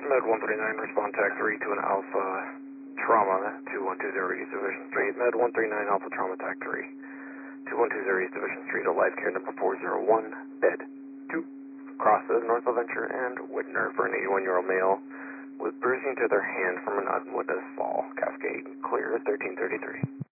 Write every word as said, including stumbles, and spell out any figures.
Med one thirty-nine, respond tag three to an Alpha Trauma, two one two zero East Division Street. Med one thirty-nine, Alpha Trauma tag three, two one two zero East Division Street, a life care number four zero one, bed two. Crosses North Adventure and Whitner for an eighty-one-year-old male with bruising to their hand from an unwitnessed fall. Cascade, clear thirteen thirty-three.